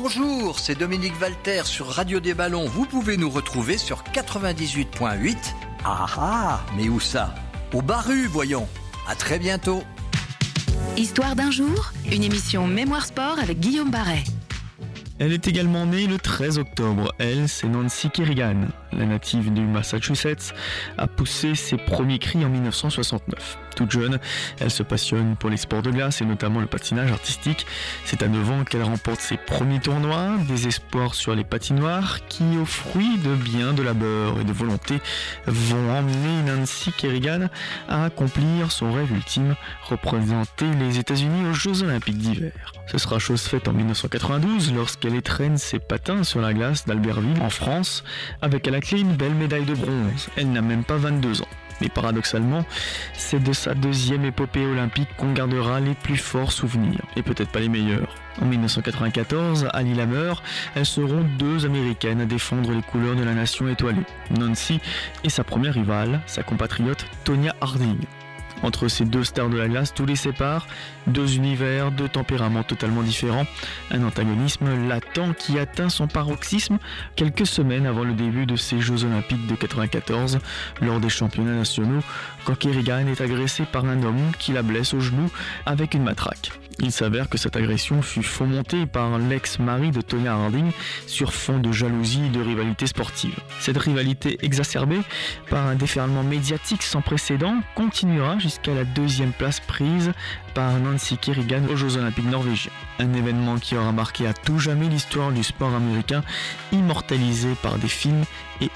Bonjour, c'est Dominique Valter sur Radio des Ballons. Vous pouvez nous retrouver sur 98.8. Mais où ça? Au Barru, voyons. À très bientôt. Histoire d'un jour, une émission Mémoire Sport avec Guillaume Barret. Elle est également née le 13 octobre. Elle, c'est Nancy Kerrigan. La native du Massachusetts a poussé ses premiers cris en 1969. Toute jeune, elle se passionne pour les sports de glace et notamment le patinage artistique. C'est à 9 ans qu'elle remporte ses premiers tournois, des espoirs sur les patinoires qui, au fruit de bien de labeur et de volonté, vont emmener Nancy Kerrigan à accomplir son rêve ultime, représenter les États-Unis aux Jeux Olympiques d'hiver. Ce sera chose faite en 1992 lorsqu'elle étrenne ses patins sur la glace d'Albertville en France avec à la clé une belle médaille de bronze. Elle n'a même pas 22 ans. Mais paradoxalement, c'est de sa deuxième épopée olympique qu'on gardera les plus forts souvenirs, et peut-être pas les meilleurs. En 1994, à Lillehammer, elles seront deux Américaines à défendre les couleurs de la nation étoilée. Nancy et sa première rivale, sa compatriote Tonya Harding. Entre ces deux stars de la glace, tout les sépare, deux univers, deux tempéraments totalement différents, un antagonisme latent qui atteint son paroxysme quelques semaines avant le début de ces Jeux Olympiques de 94, lors des championnats nationaux, quand Kerrigan est agressée par un homme qui la blesse au genou avec une matraque. Il s'avère que cette agression fut fomentée par l'ex-mari de Tonya Harding sur fond de jalousie et de rivalité sportive. Cette rivalité exacerbée par un déferlement médiatique sans précédent continuera jusqu'à la deuxième place prise par Nancy Kerrigan aux Jeux Olympiques norvégiens. Un événement qui aura marqué à tout jamais l'histoire du sport américain, immortalisé par des films et